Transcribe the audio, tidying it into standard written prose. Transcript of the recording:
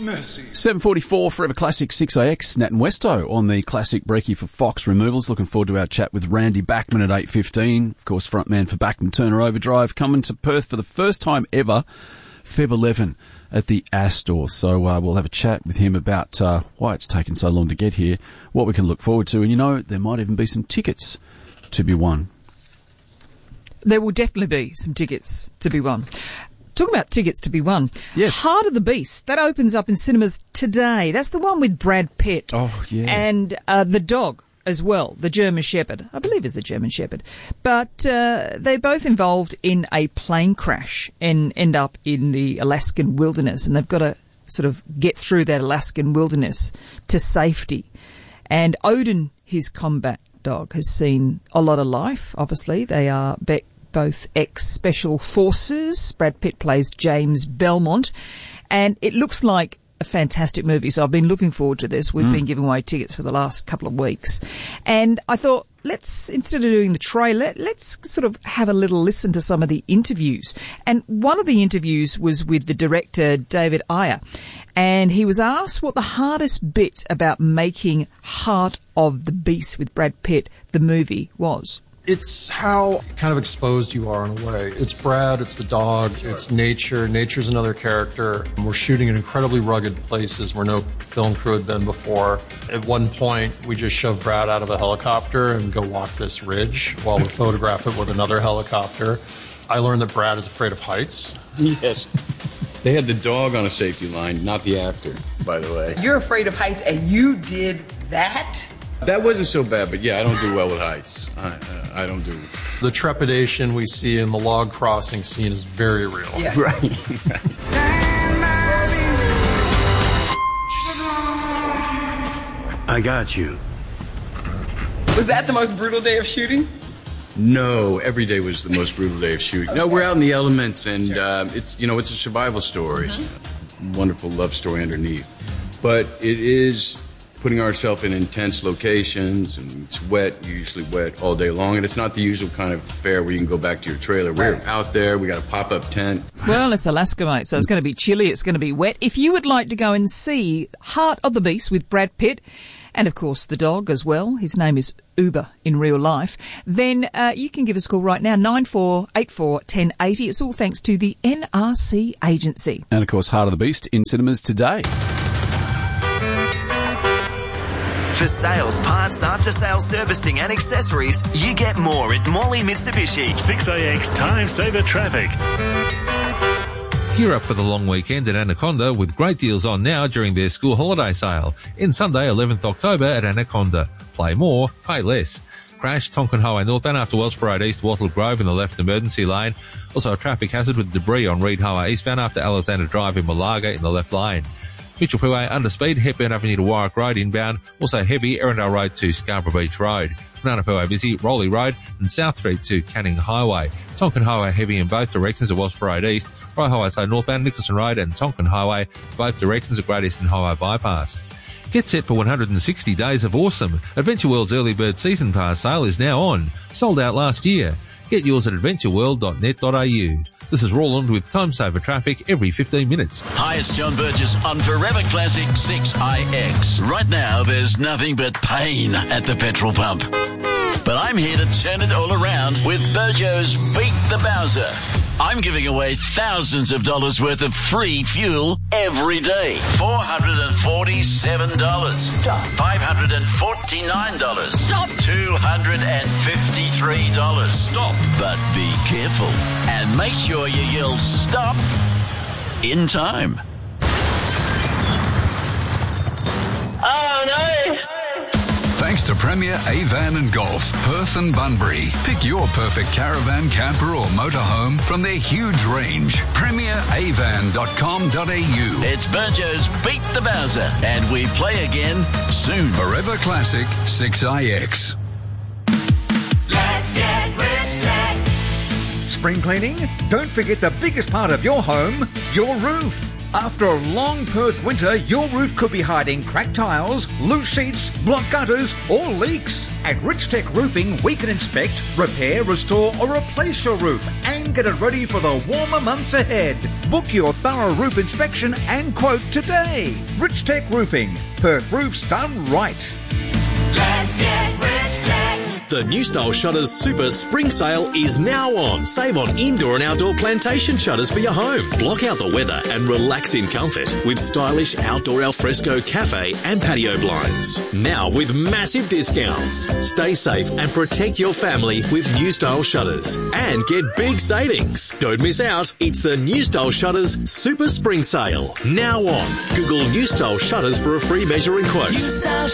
Mercy. 7:44 Forever Classic 6AX. Nat and Westo on the classic brekkie for Fox Removals. Looking forward to our chat with Randy Bachman at 8:15. Of course, frontman for Bachman Turner Overdrive, coming to Perth for the first time ever, Feb 11 at the Astor. So we'll have a chat with him about why it's taken so long to get here, what we can look forward to, and there might even be some tickets to be won. There will definitely be some tickets to be won. Talking about tickets to be won. Yes. Heart of the Beast, that opens up in cinemas today. That's the one with Brad Pitt. Oh, yeah. And the dog as well, the German Shepherd. I believe it's a German Shepherd. But they're both involved in a plane crash and end up in the Alaskan wilderness. And they've got to sort of get through that Alaskan wilderness to safety. And Odin, his combat dog, has seen a lot of life, obviously. They are both ex-special forces. Brad Pitt plays James Belmont, and it looks like a fantastic movie, so I've been looking forward to this. We've been giving away tickets for the last couple of weeks, and I thought, instead of doing the trailer, let's sort of have a little listen to some of the interviews. And one of the interviews was with the director, David Ayer, and he was asked what the hardest bit about making Heart of the Beast with Brad Pitt, the movie, was. It's how kind of exposed you are in a way. It's Brad, it's the dog, it's nature. Nature's another character. We're shooting in incredibly rugged places where no film crew had been before. At one point, we just shoved Brad out of a helicopter and go walk this ridge while we photograph it with another helicopter. I learned that Brad is afraid of heights. Yes. They had the dog on a safety line, not the actor, by the way. You're afraid of heights and you did that? That wasn't so bad, but yeah, I don't do well with heights. I don't do. The trepidation we see in the log crossing scene is very real. Yes. Right. I got you. Was that the most brutal day of shooting? No, every day was the most brutal day of shooting. No, we're out in the elements, and it's a survival story, wonderful love story underneath. But it is putting ourselves in intense locations, and it's wet, usually wet all day long, and it's not the usual kind of fare where you can go back to your trailer. We're out there, we got a pop-up tent. Well, it's Alaska, mate, so it's going to be chilly, it's going to be wet. If you would like to go and see Heart of the Beast with Brad Pitt, and of course the dog as well, his name is Uber in real life, then you can give us a call right now, 9484 1080. It's all thanks to the NRC agency. And of course, Heart of the Beast in cinemas today. For sales, parts, after-sales servicing and accessories, you get more at Morley Mitsubishi. 6AX Time Saver Traffic. Gear up for the long weekend at Anaconda with great deals on now during their school holiday sale. In Sunday, 11th October at Anaconda. Play more, pay less. Crash, Tonkin Highway northbound after Welsh Parade East, Wattle Grove in the left emergency lane. Also a traffic hazard with debris on Reed Highway eastbound after Alexander Drive in Malaga in the left lane. Mitchell Freeway under speed, Hepburn Avenue to Warwick Road inbound. Also heavy, Erindale Road to Scarborough Beach Road. Banana Freeway busy, Rowley Road and South Street to Canning Highway. Tonkin Highway heavy in both directions at Welsh Parade East. Rye Highway side northbound, Nicholson Road and Tonkin Highway, both directions at Great Eastern Highway bypass. Get set for 160 days of awesome. Adventure World's early bird season pass sale is now on. Sold out last year. Get yours at adventureworld.net.au. This is Roland with Time Saver Traffic every 15 minutes. Hi, it's John Burgess on Forever Classic 6IX. Right now, there's nothing but pain at the petrol pump. But I'm here to turn it all around with Burjo's Beat the Bowser. I'm giving away thousands of dollars worth of free fuel every day. $447. Stop. $549. Stop. $253. Stop. But be careful and make sure you yell stop in time. Oh, no. Thanks to Premier Avan and Golf, Perth and Bunbury. Pick your perfect caravan, camper or motorhome from their huge range. PremierAvan.com.au. It's Burjo's Beat the Bowser, and we play again soon. Forever Classic 6IX. Let's get rich tech. Spring cleaning? Don't forget the biggest part of your home, your roof. After a long Perth winter, your roof could be hiding cracked tiles, loose sheets, blocked gutters, or leaks. At Rich Tech Roofing, we can inspect, repair, restore, or replace your roof and get it ready for the warmer months ahead. Book your thorough roof inspection and quote today. Rich Tech Roofing. Perth roofs done right. Let's get Rich Tech. The New Style Shutters Super Spring Sale is now on. Save on indoor and outdoor plantation shutters for your home. Block out the weather and relax in comfort with stylish outdoor alfresco cafe and patio blinds. Now with massive discounts. Stay safe and protect your family with New Style Shutters. And get big savings. Don't miss out. It's the New Style Shutters Super Spring Sale. Now on. Google New Style Shutters for a free measure and quote. New Style